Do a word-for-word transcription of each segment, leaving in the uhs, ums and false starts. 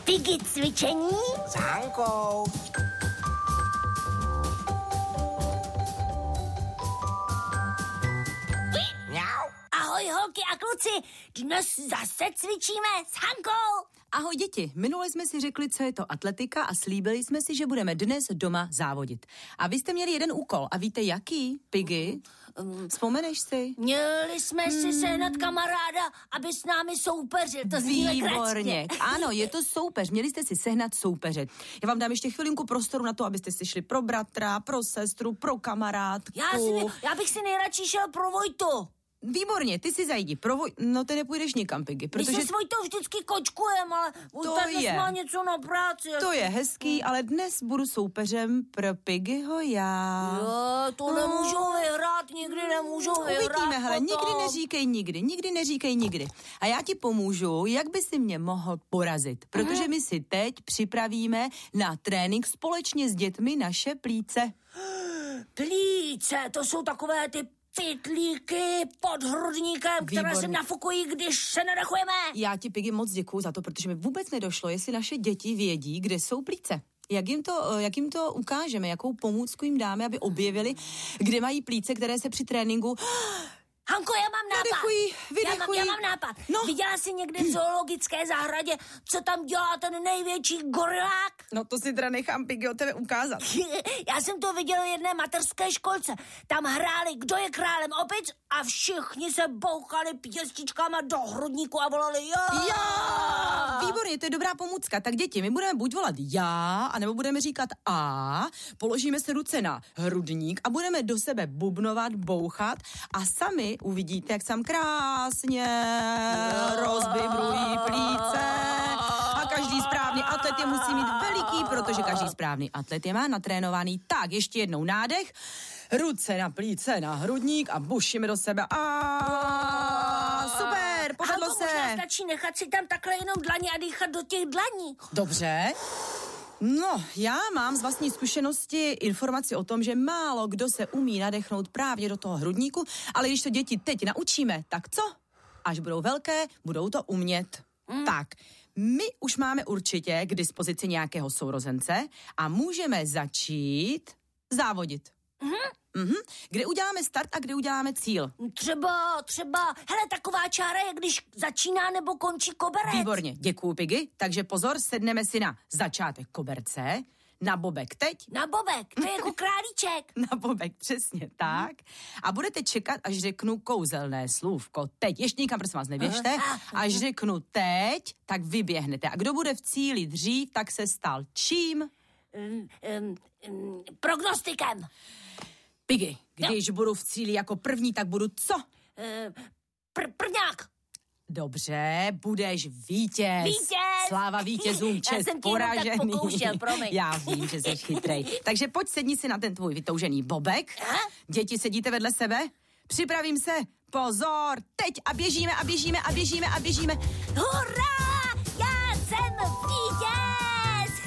Piggy cvičení s Hankou. Ahoj holky a kluci, dnes zase cvičíme s Hankou. Ahoj děti, minule jsme si řekli, co je to atletika a slíbili jsme si, že budeme dnes doma závodit. A vy jste měli jeden úkol a víte jaký, Piggy? Vzpomeneš si? Měli jsme hmm. si sehnat kamaráda, aby s námi soupeřil, to zní Výborně, ano, je to soupeř, měli jste si sehnat soupeře. Já vám dám ještě chvilinku prostoru na to, abyste si šli pro bratra, pro sestru, pro kamarádku. Já, si, já bych si nejradši šel pro Vojtu. Výborně, ty si zajdi, provoj... No ty nepůjdeš nikam, Piggy, protože... My se s Vojtou vždycky kočkujem, ale Vojta dnes má něco na práci. To je hezký, ale dnes budu soupeřem pro Piggyho já. Jo, to nemůžu vyhrát, nikdy nemůžu vyhrát. Uvidíme, hele, potom. nikdy neříkej nikdy, nikdy neříkej nikdy. A já ti pomůžu, jak by si mě mohl porazit, protože my si teď připravíme na trénink společně s dětmi naše plíce. Plíce, to jsou takové ty pytlíky pod hrudníkem, které Výborně. se nafukují, když se nadechujeme. Já ti, Piggy, moc děkuju za to, protože mi vůbec nedošlo, jestli naše děti vědí, kde jsou plíce. Jak jim, to, jak jim to ukážeme, jakou pomůcku jim dáme, aby objevili, kde mají plíce, které se při tréninku... Hanko, já mám nápad. Vydechují, vydechují. Já mám, já mám nápad. No. Viděla jsi někde v zoologické zahradě, co tam dělá ten největší gorilák? No to si teda nechám, Piggy, od tebe ukázat. Já jsem to viděl v jedné mateřské školce. Tam hráli, kdo je králem opic a všichni se bouchali pěstičkama do hrudníku a volali já. Já! Výborně, to je dobrá pomůcka. Tak děti, my budeme buď volat já, anebo budeme říkat a, položíme se ruce na hrudník a budeme do sebe bubnovat, bouchat a sami uvidíte, jak sam krásně rozvibrují plíce. A každý správný atlet je musí mít veliký, protože každý správný atlet je má natrénovaný. Tak, ještě jednou nádech, ruce na plíce, na hrudník a bušíme do sebe. A super, povedlo Hanko, se. možná stačí nechat si tam takhle jenom dlaně a dýchat do těch dlaní. Dobře. No, já mám z vlastní zkušenosti informaci o tom, že málo kdo se umí nadechnout právě do toho hrudníku, ale když to děti teď naučíme, tak co? Až budou velké, budou to umět. Mm. Tak, my už máme určitě k dispozici nějakého sourozence a můžeme začít závodit. Mm-hmm. Mm-hmm. Kde uděláme start a kde uděláme cíl? Třeba, třeba, hele, taková čára je, když začíná nebo končí koberec. Výborně, děkuju, Piggy. Takže pozor, sedneme si na začátek koberce, na bobek teď. Na bobek, to je jako králíček. Na bobek, přesně tak. A budete čekat, až řeknu kouzelné slůvko. Teď, ještě nikam, prosím vás, neběžte. Až řeknu teď, tak vyběhnete. A kdo bude v cíli dřív, tak se stal čím? Um, um, um, prognostikem. Piggy, když jo. budu v cíli jako první, tak budu co? Uh, pr- prvňák. Dobře, budeš vítěz. Vítěz. Sláva vítězům, čest poražený. Já jsem tě pokoušel, promiň. Já vím, že jsi chytrej. Takže pojď sedni si na ten tvůj vytoužený bobek. Aha. Děti, sedíte vedle sebe? Připravím se. Pozor, teď a běžíme a běžíme a běžíme a běžíme. Hurá, já jsem vítěz.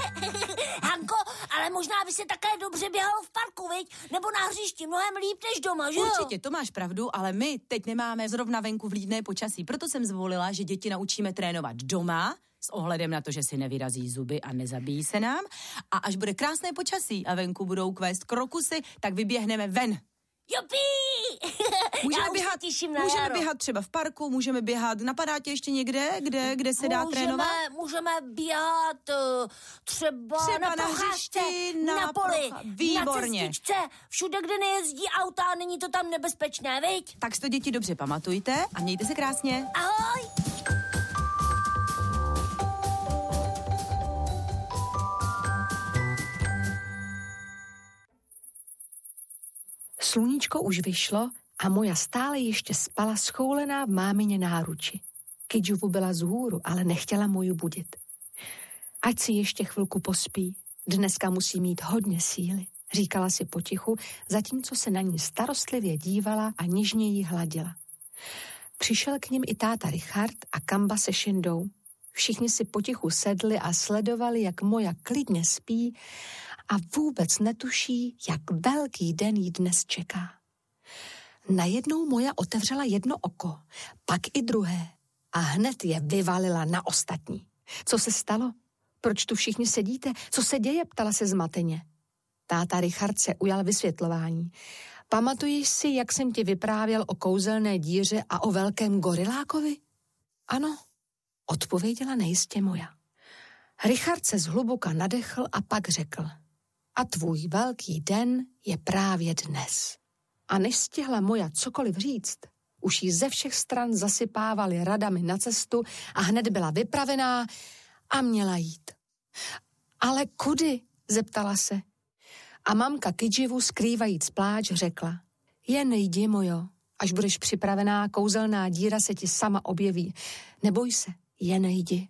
Hanko, ale možná by se také dobře běhalo v parku, viď? Nebo na hřišti, mnohem líp než doma, že jo? Určitě, to máš pravdu, ale my teď nemáme zrovna venku vlídné počasí. Proto jsem zvolila, že děti naučíme trénovat doma, s ohledem na to, že si nevyrazí zuby a nezabijí se nám. A až bude krásné počasí a venku budou kvést krokusy, tak vyběhneme ven. Jupí! Můžeme Já běhat, už se těším na můžeme jaro. běhat třeba v parku, můžeme běhat, napadá tě ještě někde, kde, kde se dá můžeme, trénovat? Můžeme běhat uh, třeba, třeba na na procházce, hřišti, na, na poli, procha- Výborně. na cestičce, všude, kde nejezdí auta, není to tam nebezpečné, viď? Tak si to děti dobře pamatujte a mějte se krásně. Ahoj! Sluníčko už vyšlo a moja stále ještě spala schoulená v mámině náruči. Kidžuvu byla vzhůru, ale nechtěla moju budit. Ať si ještě chvilku pospí, dneska musí mít hodně síly, říkala si potichu, zatímco se na ní starostlivě dívala a něžně jí hladila. Přišel k nim i táta Richard a Kamba se Šindou. Všichni si potichu sedli a sledovali, jak moja klidně spí a vůbec netuší, jak velký den jí dnes čeká. Najednou moja otevřela jedno oko, pak i druhé a hned je vyvalila na ostatní. Co se stalo? Proč tu všichni sedíte? Co se děje? Ptala se zmateně. Táta Richard se ujal vysvětlování. Pamatuješ si, jak jsem ti vyprávěl o kouzelné díře a o velkém gorilákovi? Ano, odpověděla nejistě Moja. Richard se zhluboka nadechl a pak řekl. A tvůj velký den je právě dnes. A než stihla Moja cokoliv říct, už jí ze všech stran zasypávali radami na cestu a hned byla vypravená a měla jít. Ale kudy? Zeptala se. A mamka Kidživu, skrývajíc pláč, řekla. Jen jdi, Mojo, až budeš připravená, kouzelná díra se ti sama objeví. Neboj se, jen jdi.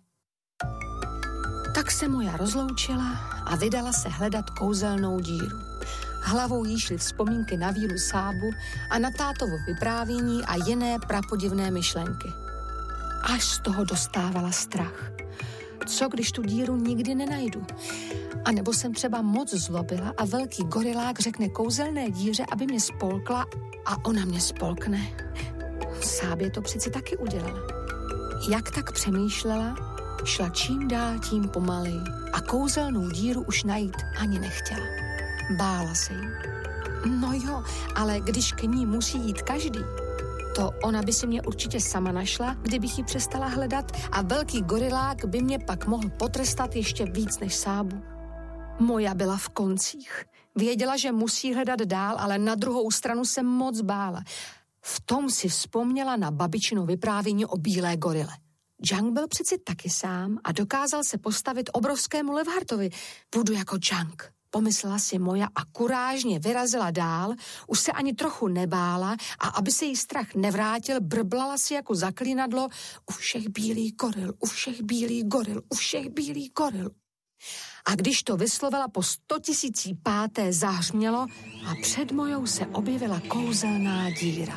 Tak se Moja rozloučila a vydala se hledat kouzelnou díru. Hlavou jí šly vzpomínky na víru Sábu a na tátovo vyprávění a jiné prapodivné myšlenky. Až z toho dostávala strach. Co, když tu díru nikdy nenajdu? A nebo jsem třeba moc zlobila a velký gorilák řekne kouzelné díře, aby mě spolkla a ona mě spolkne. Sábě to přeci taky udělala. Jak tak přemýšlela, šla čím dál tím pomaleji a kouzelnou díru už najít ani nechtěla. Bála se jí. No jo, ale když k ní musí jít každý, to ona by si mě určitě sama našla, kdybych ji přestala hledat a velký gorilák by mě pak mohl potrestat ještě víc než Sábu. Moja byla v koncích. Věděla, že musí hledat dál, ale na druhou stranu se moc bála. V tom si vzpomněla na babičino vyprávění o bílé gorile. Džang byl přeci taky sám a dokázal se postavit obrovskému levhartovi. Budu jako Džang, pomyslela si Moja a kurážně vyrazila dál, už se ani trochu nebála a aby se jí strach nevrátil, brblala si jako zaklínadlo u všech bílý goril, u všech bílý goril, u všech bílý goril. A když to vyslovila po stotisící páté, zahřmělo a před Mojou se objevila kouzelná díra.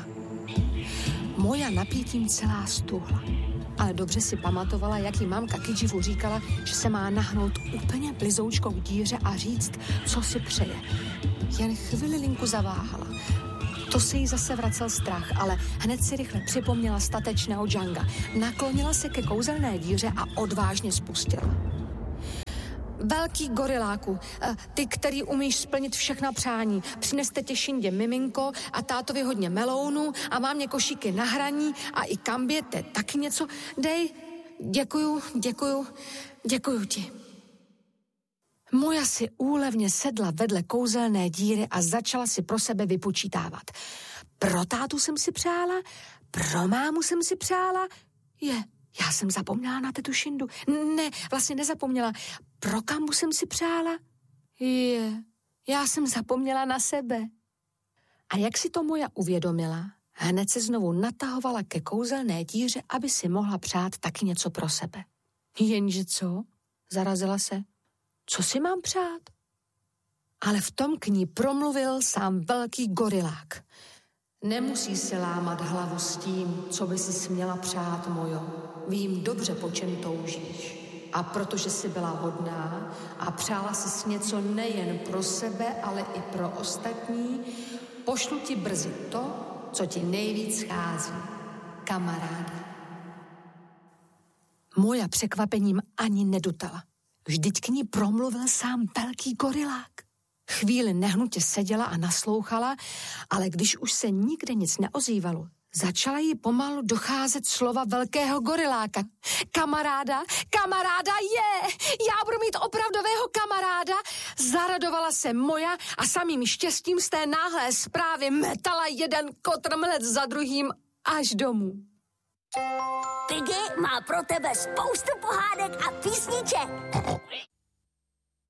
Moja napětím celá stuhla. Ale dobře si pamatovala, jak jí mamka Kidživu říkala, že se má nahnout úplně blizoučkou k díře a říct, co si přeje. Jen chvilinku zaváhala. To se jí zase vracel strach, ale hned si rychle připomněla statečného Džanga. Naklonila se ke kouzelné díře a odvážně spustila. Velký goriláku, ty, který umíš splnit všechna přání, přineste tě Šindě miminko a tátovi hodně melounů a mámě košíky na hraní a i Kambě, te taky něco, dej, děkuju, děkuju, děkuju ti. Moja si úlevně sedla vedle kouzelné díry a začala si pro sebe vypočítávat. Pro tátu jsem si přála, pro mámu jsem si přála, je, já jsem zapomněla na tetu Šindu. Ne, vlastně nezapomněla. Pro Kambu jsem si přála? Je, já jsem zapomněla na sebe. A jak si to Moja uvědomila, hned se znovu natahovala ke kouzelné díře, aby si mohla přát taky něco pro sebe. Jenže co? Zarazila se. Co si mám přát? Ale v tom k ní promluvil sám velký gorilák. Nemusí se lámat hlavu s tím, co by si směla přát, Mojo. Vím dobře, po čem toužíš. A protože jsi byla hodná a přála jsi něco nejen pro sebe, ale i pro ostatní, pošlu ti brzy to, co ti nejvíc schází. Kamaráda. Moja překvapením ani nedutala. Vždyť k ní promluvil sám velký gorilák. Chvíli nehnutě seděla a naslouchala, ale když už se nikde nic neozývalo, začala jí pomalu docházet slova velkého goriláka. Kamaráda, kamaráda je! Já budu mít opravdového kamaráda! Zaradovala se Moja a samým štěstím z té náhlé zprávy metala jeden kotrmelec za druhým až domů. Piggy má pro tebe spoustu pohádek a písniček.